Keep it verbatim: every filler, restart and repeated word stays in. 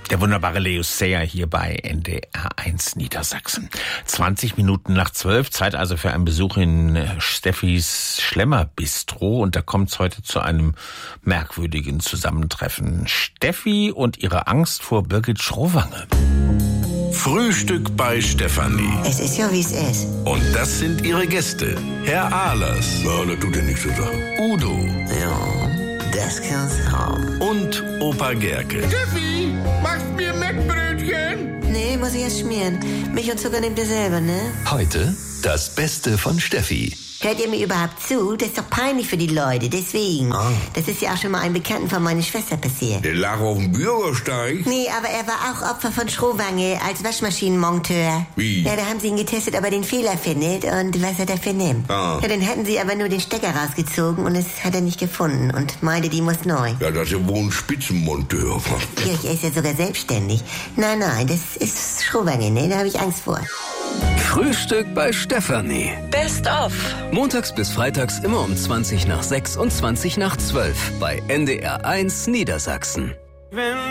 Der wunderbare Leo Sayer hier bei N D R eins Niedersachsen. zwanzig Minuten nach zwölf, Zeit also für einen Besuch in Steffis Schlemmer-Bistro. Und da kommt es heute zu einem merkwürdigen Zusammentreffen. Steffi und ihre Angst vor Birgit Schrowange. Frühstück bei Stefanie. Es ist ja, wie es ist. Und das sind ihre Gäste. Herr Ahlers. Ja, das tut ja nichts zu sagen. Udo. Ja, das kann's haben. Und Opa Gerke. Steffi, machst mir Mettbrötchen? Nee, muss ich erst schmieren. Milch und Zucker nehmt ihr selber, ne? Heute das Beste von Steffi. Hört ihr mir überhaupt zu? Das ist doch peinlich für die Leute, deswegen. Ah. Das ist ja auch schon mal einem Bekannten von meiner Schwester passiert. Der lag auf dem Bürgersteig. Nee, aber er war auch Opfer von Schrowange als Waschmaschinenmonteur. Wie? Ja, da haben sie ihn getestet, ob er den Fehler findet und was er dafür nimmt. Ah. Ja, dann hatten sie aber nur den Stecker rausgezogen und es hat er nicht gefunden und meinte, die muss neu. Ja, das ist ja wohl ein Spitzenmonteur. Ja, er ist ja sogar selbstständig. Nein, nein, das ist Schrowange, ne? Da habe ich Angst vor. Frühstück bei Stefanie. Best of. Montags bis freitags immer um zwanzig nach sechs und zwanzig nach zwölf bei N D R eins Niedersachsen.